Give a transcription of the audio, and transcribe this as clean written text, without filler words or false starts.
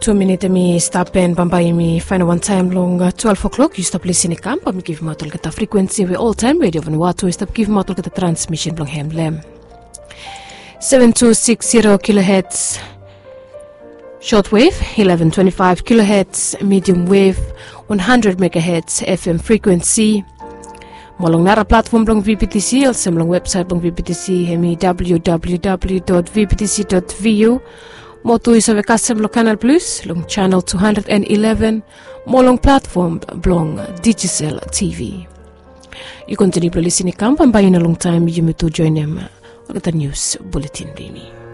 2 minutes me stop and bambay me final one time long 12 o'clock you stop listening camp me give matol kata frequency we all time radio Vanuatu stop give matol kata transmission long hemlem 7260 kilohertz shortwave 1125 kilohertz medium wave 100 megahertz FM frequency molong nara platform long VPTC also long website long VPTC hemi www.vptc.vu Motu isa kasam lo Canal Plus, long channel 211, molong platform blong Digicel TV. You continue to listen to Kamp and by in a long time you may to join them on the news bulletin.